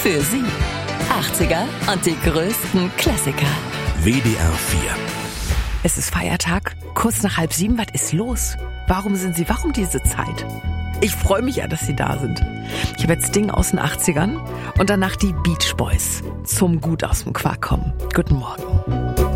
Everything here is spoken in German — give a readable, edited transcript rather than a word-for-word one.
Für Sie. 80er und die größten Klassiker. WDR 4. Es ist Feiertag, kurz nach 6:30. Was ist los? Warum sind Sie wach um diese Zeit? Ich freue mich ja, dass Sie da sind. Ich habe jetzt Ding aus den 80ern und danach die Beach Boys zum Gut aus dem Quark kommen. Guten Morgen.